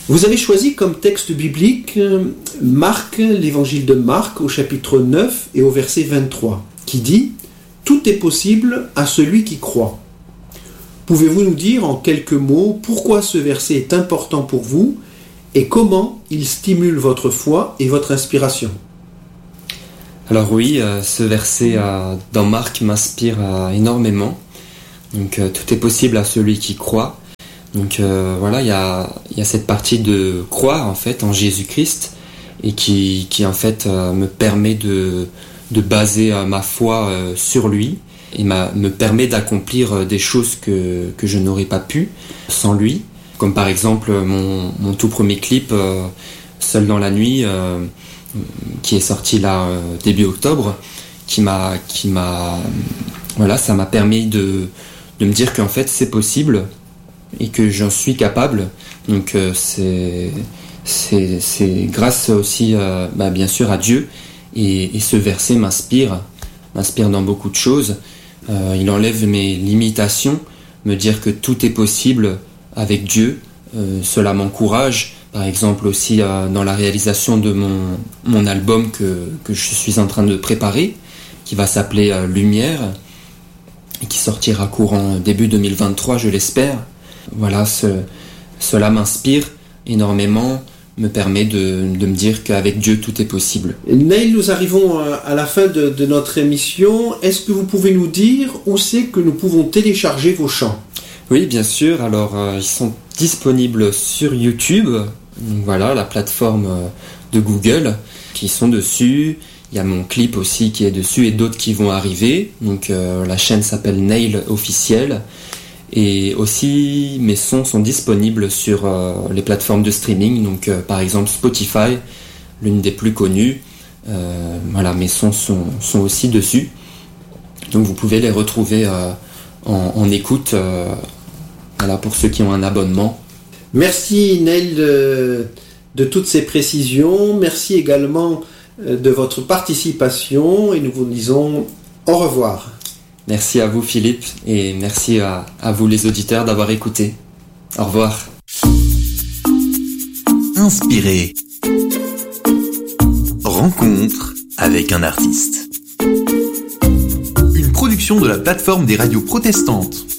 Vous avez choisi comme texte biblique Marc, l'évangile de Marc au chapitre 9 et au verset 23, qui dit « Tout est possible à celui qui croit ». Pouvez-vous nous dire en quelques mots pourquoi ce verset est important pour vous et comment il stimule votre foi et votre inspiration ? Alors oui, ce verset dans Marc m'inspire énormément. Donc tout est possible à celui qui croit. Donc voilà, il y a cette partie de croire en fait en Jésus-Christ et qui en fait me permet de baser ma foi sur lui et me permet d'accomplir des choses que je n'aurais pas pu sans lui. Comme par exemple mon tout premier clip Seul dans la nuit qui est sorti là début octobre, voilà, ça m'a permis de me dire qu'en fait c'est possible et que j'en suis capable. Donc c'est grâce aussi bien sûr à Dieu et ce verset m'inspire dans beaucoup de choses. Il enlève mes limitations, me dire que tout est possible avec Dieu. Cela m'encourage. Par exemple aussi dans la réalisation de mon album que je suis en train de préparer, qui va s'appeler Lumière et qui sortira courant début 2023, je l'espère. Voilà, cela m'inspire énormément, me permet de me dire qu'avec Dieu tout est possible. Neil, nous arrivons à la fin de notre émission. Est-ce que vous pouvez nous dire où c'est que nous pouvons télécharger vos chants ? Oui, bien sûr. Alors, ils sont disponibles sur YouTube. Donc, voilà, la plateforme de Google, qui sont dessus. Il y a mon clip aussi qui est dessus et d'autres qui vont arriver. Donc, la chaîne s'appelle Nail Officiel. Et aussi, mes sons sont disponibles sur les plateformes de streaming. Donc, par exemple, Spotify, l'une des plus connues. Voilà, mes sons sont aussi dessus. Donc, vous pouvez les retrouver en écoute. Voilà, pour ceux qui ont un abonnement. Merci Neil de toutes ces précisions. Merci également de votre participation et nous vous disons au revoir. Merci à vous Philippe et merci à vous les auditeurs d'avoir écouté. Au revoir. Inspiré. Rencontre avec un artiste. Une production de la plateforme des radios protestantes.